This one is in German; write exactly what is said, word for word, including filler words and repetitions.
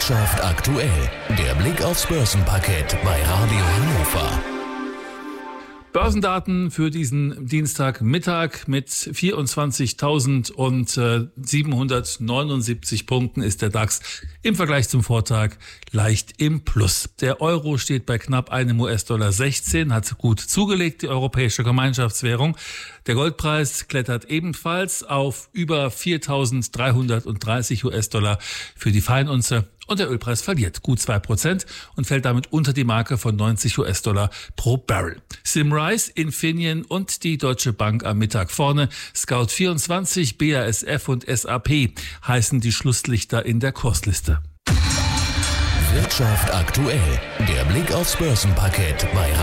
Wirtschaft aktuell, der Blick aufs Börsenparkett bei Radio Hannover. Börsendaten für diesen Dienstagmittag mit vierundzwanzigtausendsiebenhundertneunundsiebzig Punkten ist der DAX im Vergleich zum Vortag leicht im Plus. Der Euro steht bei knapp einem U S-Dollar sechzehn, hat gut zugelegt, die europäische Gemeinschaftswährung. Der Goldpreis klettert ebenfalls auf über viertausenddreihundertdreißig U S-Dollar für die Feinunze. Und der Ölpreis verliert gut zwei Prozent und fällt damit unter die Marke von neunzig U S-Dollar pro Barrel. Simrise, Infineon und die Deutsche Bank am Mittag vorne. Scout vierundzwanzig, B A S F und S A P heißen die Schlusslichter in der Kursliste. Wirtschaft aktuell, der Blick aufs Börsenparkett bei